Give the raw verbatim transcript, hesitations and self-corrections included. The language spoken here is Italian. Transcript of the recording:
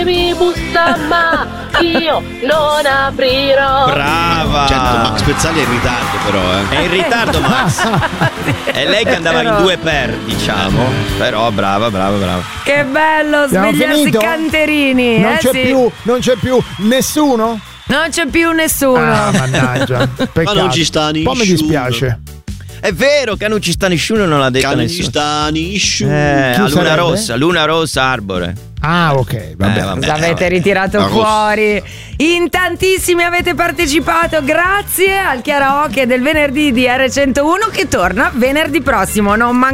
mi bussa ma io non aprirò. Brava. Certo, Max Pezzali è in ritardo però, eh. È in ritardo Max. È lei che andava in due per, diciamo. Però brava, brava, brava. Che bello Abbiamo svegliarsi finito? canterini. Non eh, c'è sì. più, non c'è più nessuno? Non c'è più nessuno. Ah, mannaggia. Peccato. Ma non ci sta Un po' mi nessuno. dispiace. È vero che non ci sta nessuno, non l'ha detto Che non nessuno. ci sta nessuno. Eh, Chi a Luna sarebbe? Rossa, Luna Rossa Arbore. Ah, ok, vabbè. Eh, vabbè. Cosa avete vabbè. ritirato La rossa. fuori? In tantissimi avete partecipato. Grazie al Chiaraocchie del venerdì di R centouno che torna venerdì prossimo. Non mancate.